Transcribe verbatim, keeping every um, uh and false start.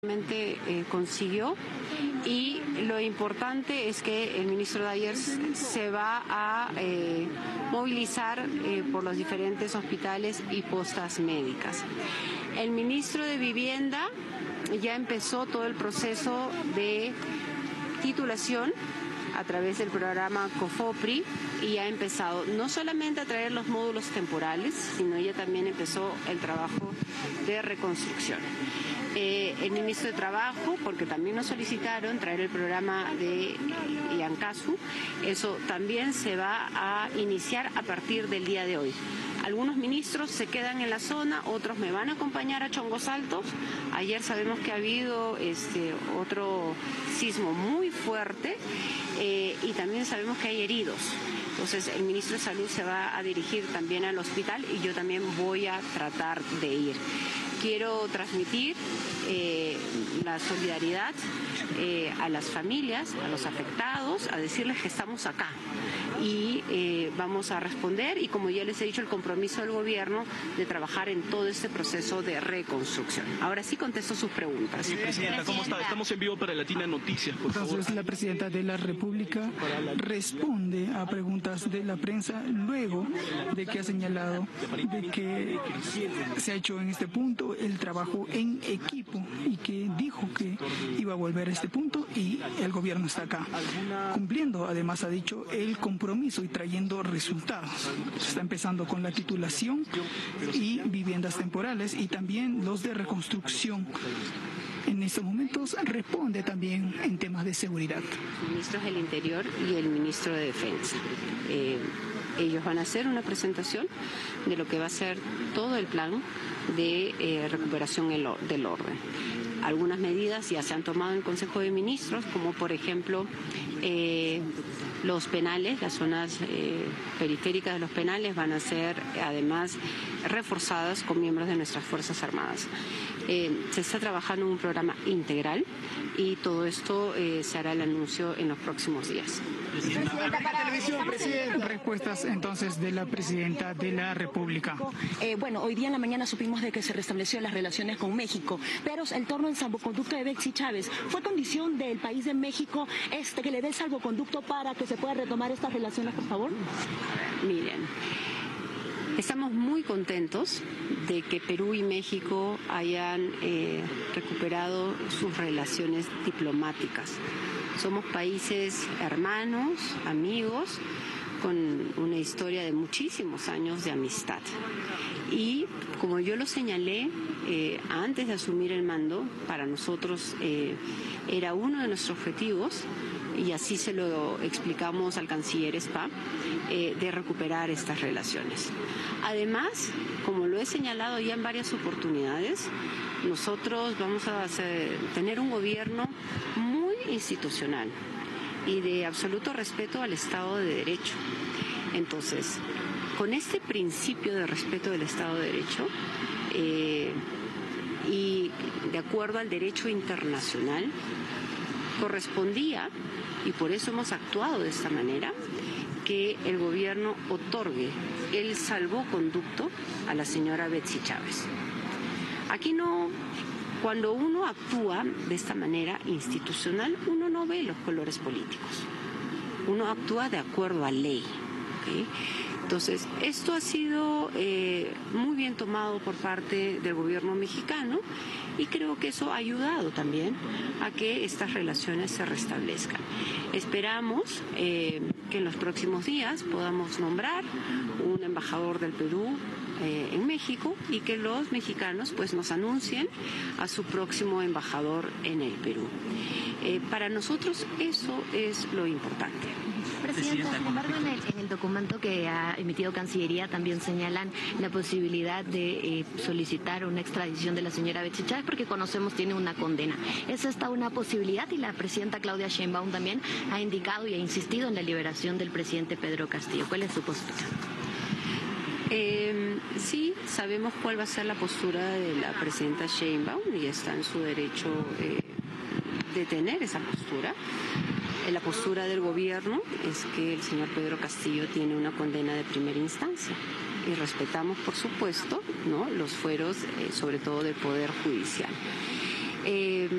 Eh, consiguió, y lo importante es que el ministro Dayers se va a eh, movilizar eh, por los diferentes hospitales y postas médicas. El ministro de Vivienda ya empezó todo el proceso de titulación a través del programa COFOPRI y ha empezado no solamente a traer los módulos temporales, sino ya también empezó el trabajo de reconstrucción. Eh, el ministro de Trabajo, porque también nos solicitaron traer el programa de Yancasu, eso también se va a iniciar a partir del día de hoy. Algunos ministros se quedan en la zona, otros me van a acompañar a Chongos Altos. Ayer sabemos que ha habido este otro sismo muy fuerte eh, y también sabemos que hay heridos. Entonces el ministro de Salud se va a dirigir también al hospital y yo también voy a tratar de ir. Quiero transmitir eh, la solidaridad eh, a las familias, a los afectados, a decirles que estamos acá y eh, vamos a responder, y como ya les he dicho, el compromiso del gobierno de trabajar en todo este proceso de reconstrucción. Ahora sí contesto sus preguntas. Sí, presidenta, ¿cómo está? Estamos en vivo para Latina Noticias, por favor. Entonces, la presidenta de la República responde a preguntas de la prensa luego de que ha señalado de que se ha hecho en este punto el trabajo en equipo y que dijo que iba a volver a este punto y el gobierno está acá cumpliendo, además ha dicho, el compromiso y trayendo resultados. Se está empezando con la titulación y viviendas temporales y también los de reconstrucción. En estos momentos responde también en temas de seguridad. Ministros del Interior y el ministro de Defensa. Eh, ellos van a hacer una presentación de lo que va a ser todo el plan de eh, recuperación del orden. Algunas medidas ya se han tomado en el Consejo de Ministros, como por ejemplo eh, los penales, las zonas eh, periféricas de los penales van a ser además reforzadas con miembros de nuestras Fuerzas Armadas. Eh, se está trabajando en un programa integral y todo esto eh, se hará el anuncio en los próximos días. Respuestas entonces de la presidenta de la República. Eh, bueno, hoy día en la mañana supimos de que se restableció las relaciones con México, pero el torno en salvoconducto de Betsy Chávez, ¿fue condición del país de México este que le dé el salvoconducto para que se pueda retomar estas relaciones, por favor? Miren, estamos muy contentos de que Perú y México hayan eh, recuperado sus relaciones diplomáticas. Somos países hermanos, amigos, con una historia de muchísimos años de amistad. Y como yo lo señalé eh, antes de asumir el mando, para nosotros eh, era uno de nuestros objetivos, y así se lo explicamos al canciller Spa, eh, de recuperar estas relaciones. Además, como lo he señalado ya en varias oportunidades, nosotros vamos a hacer, tener un gobierno muy institucional y de absoluto respeto al Estado de Derecho. Entonces, con este principio de respeto del Estado de Derecho eh, y de acuerdo al derecho internacional, correspondía, y por eso hemos actuado de esta manera, que el gobierno otorgue el salvoconducto a la señora Betsy Chávez. Aquí no, cuando uno actúa de esta manera institucional, uno no ve los colores políticos, uno actúa de acuerdo a ley. ¿Okay? Entonces, esto ha sido eh, muy bien tomado por parte del gobierno mexicano y creo que eso ha ayudado también a que estas relaciones se restablezcan. Esperamos eh, que en los próximos días podamos nombrar un embajador del Perú eh, en México y que los mexicanos pues nos anuncien a su próximo embajador en el Perú. Eh, para nosotros eso es lo importante. Presidenta, sin embargo, en el, en el documento que ha emitido Cancillería también señalan la posibilidad de eh, solicitar una extradición de la señora Betsy Chávez porque conocemos tiene una condena. ¿Es esta una posibilidad? Y la presidenta Claudia Sheinbaum también ha indicado y ha insistido en la liberación del presidente Pedro Castillo. ¿Cuál es su postura? Eh, sí, sabemos cuál va a ser la postura de la presidenta Sheinbaum y está en su derecho eh, de tener esa postura. La postura del gobierno es que el señor Pedro Castillo tiene una condena de primera instancia y respetamos, por supuesto, ¿no?, los fueros, eh, sobre todo del Poder Judicial. Eh,